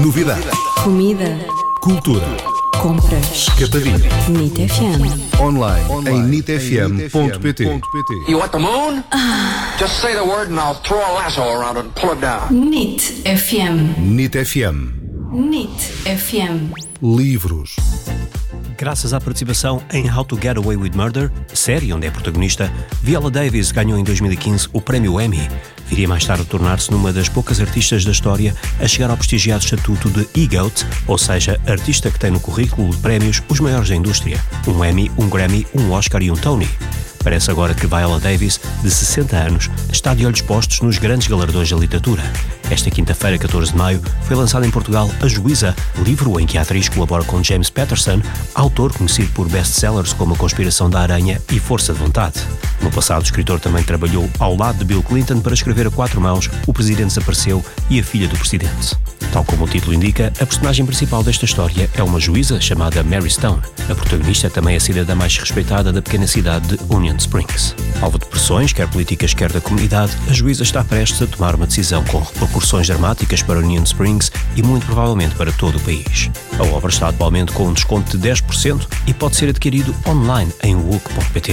Novidade. Comida. Cultura. Compras. Catavina. NIT FM. Online em nitfm.pt. You want the moon? Just say the word and I'll throw a lasso around it and pull it down. NIT FM. NIT FM. NIT FM. Livros. Graças à participação em How to Get Away with Murder, série onde é protagonista, Viola Davis ganhou em 2015 o prémio Emmy. Viria mais tarde a tornar-se numa das poucas artistas da história a chegar ao prestigiado estatuto de EGOT, ou seja, artista que tem no currículo de prémios os maiores da indústria: um Emmy, um Grammy, um Oscar e um Tony. Parece agora que Viola Davis, de 60 anos, está de olhos postos nos grandes galardões da literatura. Esta quinta-feira, 14 de maio, foi lançado em Portugal A Juíza, livro em que a atriz colabora com James Patterson, autor conhecido por best-sellers como A Conspiração da Aranha e Força de Vontade. No passado, o escritor também trabalhou ao lado de Bill Clinton para escrever a quatro mãos O Presidente Desapareceu e A Filha do Presidente. Tal como o título indica, a personagem principal desta história é uma juíza chamada Mary Stone. A protagonista também é a cidadã mais respeitada da pequena cidade de Union Springs. Alvo de pressões, quer políticas, quer da comunidade, a juíza está prestes a tomar uma decisão com repercussões dramáticas para Union Springs e muito provavelmente para todo o país. A obra está atualmente com um desconto de 10% e pode ser adquirido online em wook.pt.